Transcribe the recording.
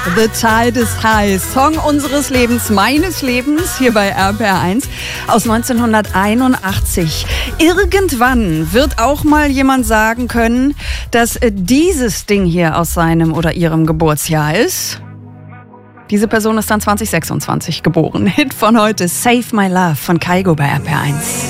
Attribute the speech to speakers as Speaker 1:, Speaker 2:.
Speaker 1: The Tide is High, Song unseres Lebens, meines Lebens, hier bei RPR1 aus 1981. Irgendwann wird auch mal jemand sagen können, dass dieses Ding hier aus seinem oder ihrem Geburtsjahr ist. Diese Person ist dann 2026 geboren. Hit von heute, Save My Love von Kygo bei RPR1.